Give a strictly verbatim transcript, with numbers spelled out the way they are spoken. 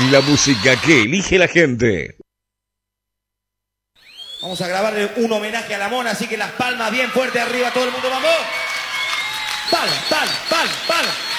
La música que elige la gente. Vamos a grabarle un homenaje a la mona, así que las palmas bien fuerte arriba, todo el mundo, vamos. Palmas, palmas, palmas, palmas.